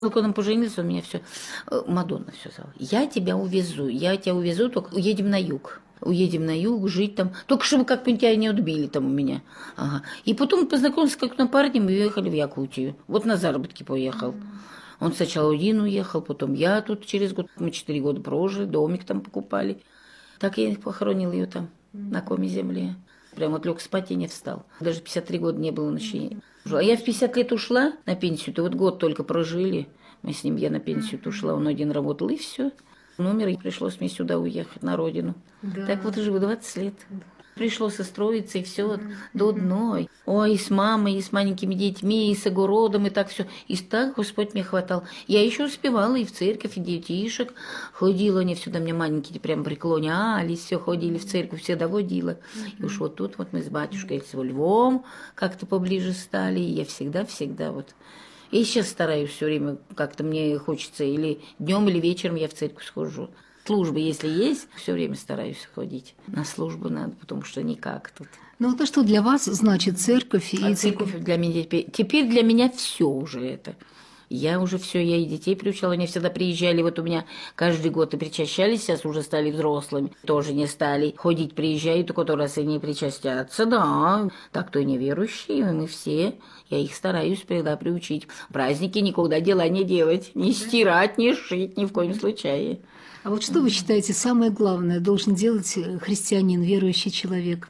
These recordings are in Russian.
Только он поженился, у меня все. Мадонна все сказала. Я тебя увезу, только уедем на юг. Уедем на юг, жить там. Только чтобы как-нибудь тебя не отбили там у меня. Ага. И потом познакомился с каким-то парнем и уехали в Якутию. Вот на заработки поехал. Он сначала один уехал, потом я тут через год. Мы 4 года прожили, домик там покупали. Так я похоронил ее там, на коме земле. Прям вот лег спать и не встал. Даже 53 года не было ночей. А я в 50 лет ушла на пенсию, то вот год только прожили. Мы с ним, я на пенсию ушла, он один работал, и все. Он умер, и пришлось мне сюда уехать, на родину. Да. Так вот и живу 20 лет. Пришлось устроиться, и все до одной. Ой, и с мамой, и с маленькими детьми, и с огородом, и так все. И так Господь мне хватал. Я еще успевала и в церковь, и детишек. Ходила, они всегда мне маленькие прям преклонялись, все ходили в церковь, всегда водила. И уж вот тут вот мы с батюшкой, с Львом как-то поближе стали. И я всегда вот... И сейчас стараюсь все время, как-то мне хочется, или днем, или вечером я в церковь схожу. Службы, если есть, все время стараюсь ходить. На службу надо, потому что никак тут. Ну, вот что для вас значит церковь? А церковь для меня теперь для меня все уже это. Я уже все, я и детей приучала, они всегда приезжали, вот у меня каждый год и причащались, сейчас уже стали взрослыми, тоже не стали ходить, приезжают, только раз и не причастятся, да, так кто и неверующие, мы все, я их стараюсь всегда приучить. Праздники никогда дела не делать, не стирать, не шить, ни в коем случае. А вот что вы считаете самое главное должен делать христианин, верующий человек?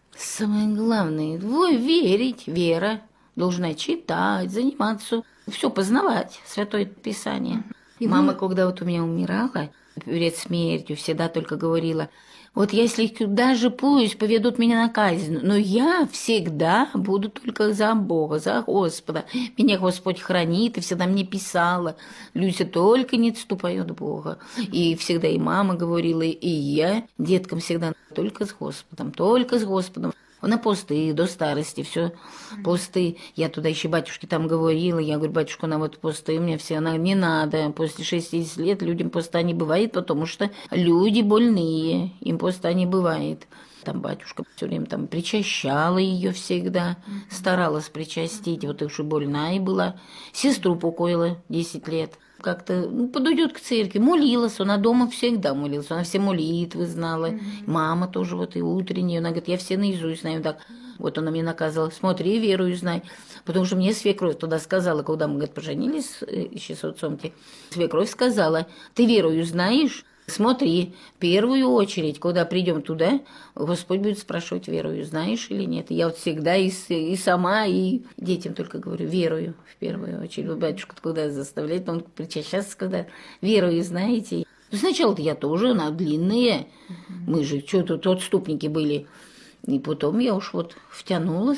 Самое главное, верить, вера, должна читать, заниматься, все познавать, Святое Писание. И мама, когда вот у меня умирала, перед смертью, всегда только говорила, вот если даже пусть поведут меня на казнь, но я всегда буду только за Бога, за Господа. Меня Господь хранит, и всегда мне писала, Люся, только не отступай от Бога. И всегда и мама говорила, и я деткам всегда только с Господом, только с Господом. На посты, до старости, все посты. Я туда еще батюшке там говорила, я говорю, батюшка, на вот посты у меня все, она, не надо, после 60 лет людям поста не бывает, потому что люди больные, им поста не бывает. Там батюшка все время там причащала ее всегда, старалась причастить, вот уж и больная была. Сестру покоила 10 лет. Как-то подойдет к церкви, молилась, она дома всегда молилась, она все молитвы знала, мама тоже вот и утренние, она говорит, я все наизусть знаю, так, вот она мне наказывала, смотри, верую знай, потому что мне свекровь туда сказала, когда мы, говорит, поженились еще с отцом, свекровь сказала, ты верую знаешь? Смотри, в первую очередь, когда придем туда, Господь будет спрашивать, верую, знаешь или нет. Я вот всегда и сама, и детям только говорю, верую в первую очередь. Вот батюшка, когда заставляет, он причащаться, когда верую, знаете. Ну, сначала-то я тоже, на длинные, мы же что-то отступники были. И потом я уж вот втянулась,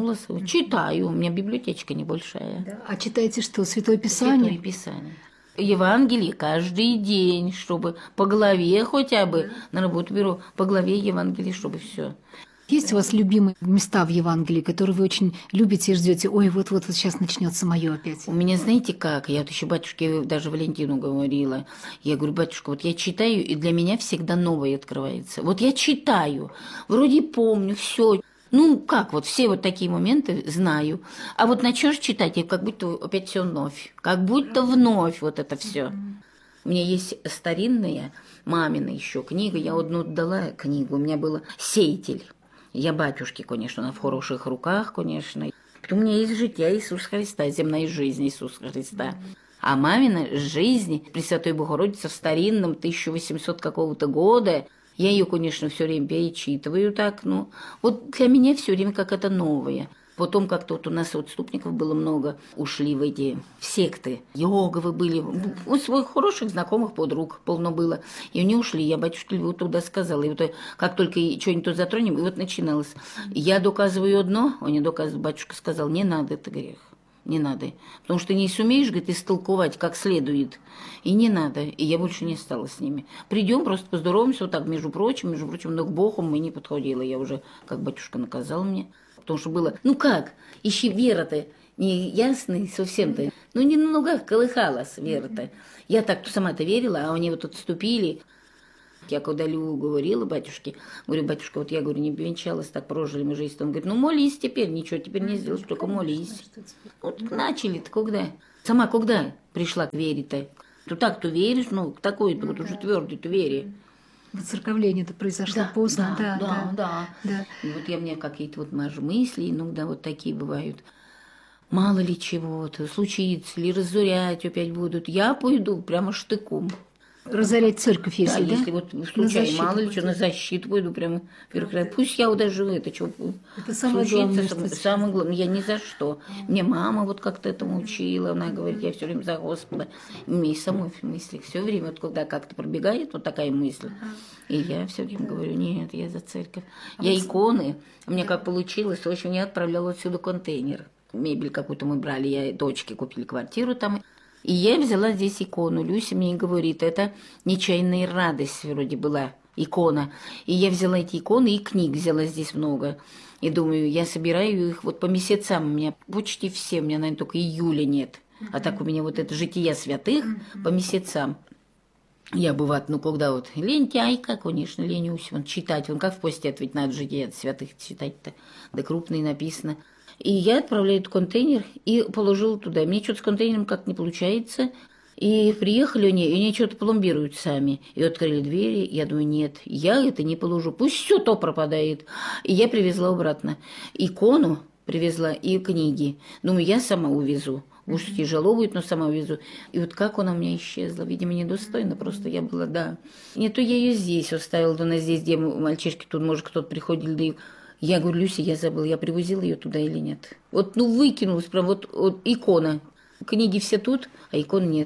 читаю, у меня библиотечка небольшая. Да. А читаете что, Святое Писание? Святое Писание. Евангелие каждый день, чтобы по главе хотя бы, на работу беру, по главе Евангелия, чтобы все. Есть у вас любимые места в Евангелии, которые вы очень любите и ждете? Ой, вот сейчас начнется мое опять. У меня, знаете как, я вот еще батюшке, даже Валентину говорила, я говорю, батюшка, вот я читаю, и для меня всегда новое открывается. Вот я читаю, вроде помню все. Ну, как вот, все вот такие моменты знаю. А вот начнешь читать, и как будто опять все вновь. Как будто вновь вот это все. У меня есть старинная мамина еще книга. Я одну дала книгу. У меня была «Сеятель». Я батюшки, конечно, она в хороших руках, конечно. У меня есть житие Иисуса Христа, земная жизнь Иисуса Христа. А мамина жизнь Пресвятой Богородицы в старинном 1800 какого-то года. Я ее, конечно, все время перечитываю так, ну, вот для меня все время как это новое. Потом как-то вот у нас отступников было много, ушли в эти секты, йоговы были, у своих хороших знакомых подруг полно было, и они ушли, я батюшке Льву туда сказала, и вот как только что-нибудь затронем, и вот начиналось. Я доказываю одно, он не доказывает, батюшка сказал, не надо, это грех. Не надо. Потому что не сумеешь, говорит, истолковать как следует. И не надо. И я больше не стала с ними. Придем, просто поздороваемся, вот так, между прочим, но к Богу мы не подходила. Я уже, как батюшка наказал мне. Потому что было, ну как, ищи вера-то, не ясный совсем-то. Ну, немного колыхалась вера-то. Я так сама-то верила, а они вот отступили. Я когда Льву говорила батюшке, говорю, батюшка, вот я, говорю, не венчалась, так прожили мы жизнь. Он говорит, ну молись теперь, ничего теперь не сделаешь, только молись. Вот начали-то когда? Сама когда пришла к вере-то? То так-то веришь, ну, к такой вот уже твердой-то вере. Воцерковление-то произошло поздно, да. И вот у меня какие-то вот мысли иногда вот такие бывают. Мало ли чего-то, случится, или разорять опять будут. Я пойду прямо штыком. Разорять церковь, если, да? Если вот случайно, мало ли что, на защиту пойду прямо вверх. Пусть я вот даже это что это самое главное, самое главное, я ни за что. Мне мама вот как-то этому учила, она говорит, я все время за Господа. У меня и самой в мыслях все время, вот когда как-то пробегает вот такая мысль, и я все время говорю, нет, я за церковь. Я иконы, у меня как получилось, в общем, я отправляла отсюда контейнер. Мебель какую-то мы брали, я дочке купили квартиру там. И я взяла здесь икону. Люся мне говорит, это нечаянная радость вроде была икона. И я взяла эти иконы и книг взяла здесь много. И думаю, я собираю их вот по месяцам. У меня почти все, у меня, наверное, только июля нет. А так у меня вот это «Жития святых» по месяцам. Я бывает, ну, когда вот лентяйка, конечно, ленюсь, вон, читать, вон как в посте ответить надо «Жития святых» читать-то, да крупно написано. И я отправляю этот контейнер и положила туда. Мне что-то с контейнером как-то не получается. И приехали они, и они что-то пломбируют сами. И открыли двери. Я думаю, нет, я это не положу. Пусть все то пропадает. И я привезла обратно. Икону привезла и книги. Думаю, я сама увезу. Уж тяжело будет, но сама увезу. И вот как она у меня исчезла. Видимо, недостойно. Просто я была, да. Не то я ее здесь оставила, да на здесь, где мальчишки, тут, может, кто-то приходил, да и... Я говорю, Люся, я забыла, я привозила ее туда или нет. Вот, ну, выкинулась прям, вот икона. Книги все тут, а икон нет.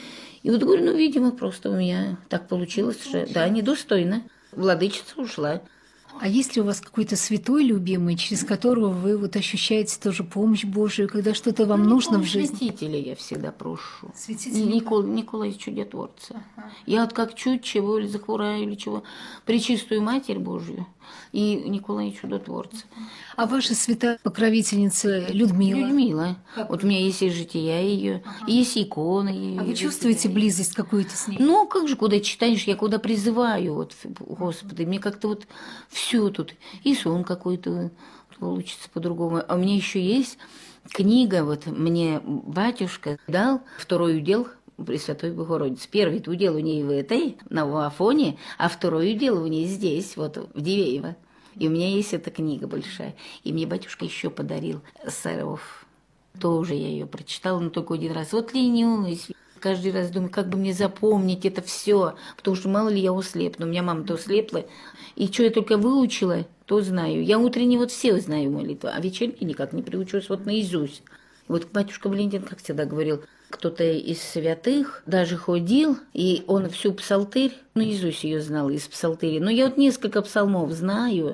И вот говорю, ну, видимо, просто у меня так получилось, что, да, недостойно. Владычица ушла. А есть ли у вас какой-то святой любимый, через которого вы вот ощущаете тоже помощь Божию, когда что-то вам нужно в жизни? Святителя я всегда прошу. Святителя? Николая Чудотворца. Я вот как чуть чего или захвораю, или чего, Пречистую Матерь Божию и Николая Чудотворца. А ваша святая покровительница Людмила? Людмила. Вот у меня есть и жития ее, и есть иконы ее. А вы чувствуете близость какую-то с ней? Ну, как же, куда читаешь, я куда призываю, вот, Господи, мне как-то вот все тут, и сон какой-то получится по-другому. А у меня еще есть книга, вот мне батюшка дал второй удел Пресвятой Богородицы. Первый удел у ней в этой, на Афоне, а второй удел у ней здесь, вот в Дивеево. И у меня есть эта книга большая. И мне батюшка еще подарил Саров. Тоже я ее прочитала, но только один раз. Вот ленюсь. Каждый раз думаю, как бы мне запомнить это все, потому что мало ли я ослепну. У меня мама-то ослепла. И что я только выучила, то знаю. Я утренние вот все знаю молитвы, а вечерние никак не приучилась вот наизусть. Вот батюшка Валентин, как всегда говорил, кто-то из святых даже ходил, и он всю псалтырь, наизусть ее знал из псалтыри. Но я вот несколько псалмов знаю.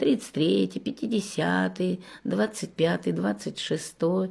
33-й, 50-й, 25-й, 26-й,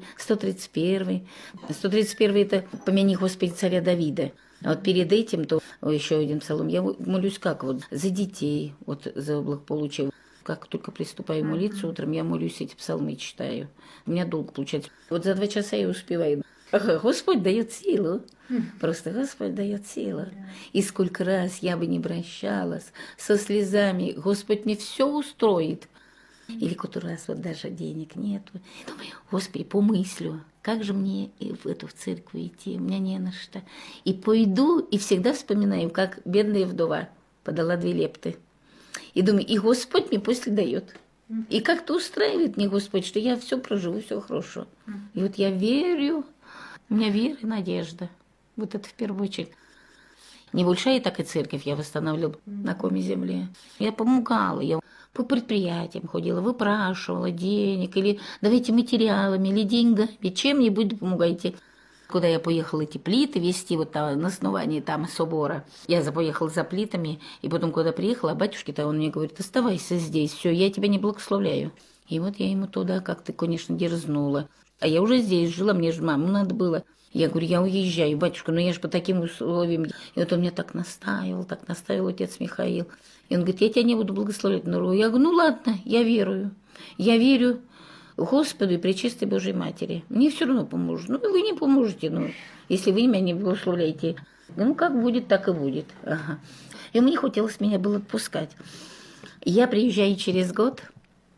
131-й. 131-й – это «Помяни, Господи, царя Давида». А вот перед этим, то еще один псалом, я молюсь как вот за детей, вот за благополучие. Как только приступаю молиться утром, я молюсь, эти псалмы читаю. У меня долго получается. Вот за 2 часа я успеваю. Господь дает силу. Просто Господь дает силу. И сколько раз я бы не обращалась со слезами, Господь мне все устроит. Или который раз вот даже денег нет. Думаю, Господи, помыслю, как же мне в церковь идти, у меня не на что. И пойду, и всегда вспоминаю, как бедная вдова подала 2 лепты. И думаю, и Господь мне после дает. И как-то устраивает мне Господь, что я все проживу, все хорошо. И вот я верю, у меня вера и надежда. Вот это в первую очередь. Небольшая так и церковь я восстанавливала на коме земле. Я помогала, я по предприятиям ходила, выпрашивала денег, или давайте материалами, или деньгами, чем-нибудь помогайте. Куда я поехала эти плиты везти, вот там, на основании там собора. Я поехала за плитами, и потом, когда приехала, а батюшки-то он мне говорит, оставайся здесь, все, я тебя не благословляю. И вот я ему туда как-то, конечно, дерзнула. А я уже здесь жила, мне же маму надо было. Я говорю, я уезжаю, батюшка, но я же по таким условиям. И вот он мне так настаивал, отец Михаил. И он говорит, я тебя не буду благословлять на руку. Я говорю, ну ладно, я верую. Я верю Господу и Пречистой Божьей Матери. Мне все равно поможет. Ну, вы не поможете, ну, если вы меня не благословляете. Ну, как будет, так и будет. Ага. И мне хотелось меня было отпускать. Я приезжаю через год,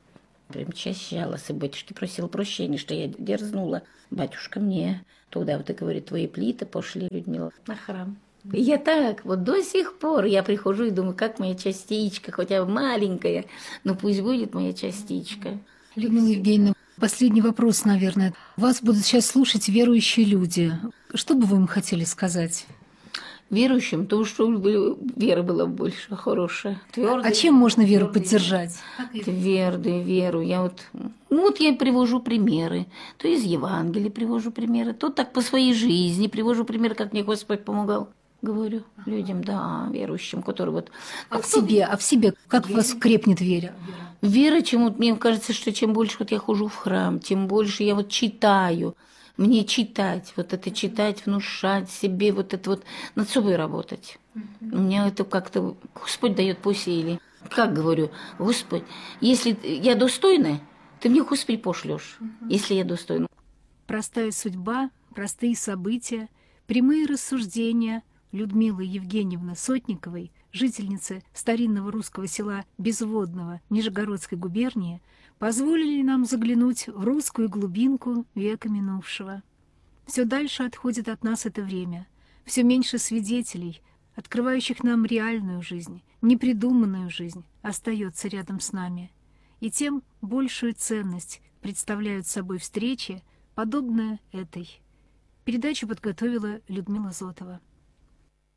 Прям чащалась, и батюшке просила прощения, что я дерзнула. Батюшка мне туда вот и говорит, твои плиты пошли, Людмила, на храм. И я так, вот до сих пор я прихожу и думаю, как моя частичка, хотя маленькая, но пусть будет моя частичка. Людмила Евгеньевна, последний вопрос, наверное. Вас будут сейчас слушать верующие люди. Что бы вы им хотели сказать? Верующим, то, что вера была больше хорошая. А чем можно веру поддержать? Твердую веру. Я я привожу примеры. То из Евангелия привожу примеры, то так по своей жизни привожу примеры, как мне Господь помогал. Говорю людям, да, верующим, которые вот... А в себе, как в вас крепнет вера? Вера, мне кажется, что чем больше вот я хожу в храм, тем больше я вот читаю. Мне читать, вот это читать, внушать себе, вот это вот над собой работать. У меня это как-то Господь дает по силе. Как говорю, Господь, если я достойна, ты мне, Господь, пошлешь, если я достойна. Простая судьба, простые события, прямые рассуждения Людмилы Евгеньевны Сотниковой, жительницы старинного русского села Безводного Нижегородской губернии, позволили нам заглянуть в русскую глубинку века минувшего. Все дальше отходит от нас это время, все меньше свидетелей, открывающих нам реальную жизнь, непридуманную жизнь, остается рядом с нами. И тем большую ценность представляют собой встречи, подобные этой. Передачу подготовила Людмила Зотова.